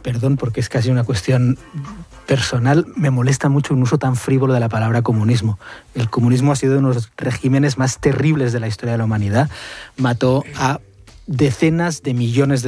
perdón porque es casi una cuestión personal, me molesta mucho un uso tan frívolo de la palabra comunismo. El comunismo ha sido uno de los regímenes más terribles de la historia de la humanidad. Mató a decenas de millones de